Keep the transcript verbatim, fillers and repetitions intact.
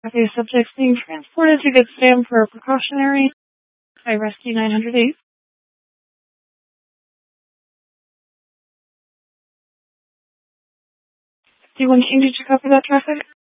Okay, subjects being transported to Good Sam for a precautionary by Rescue nine hundred eight. Do you want King to check out for that traffic?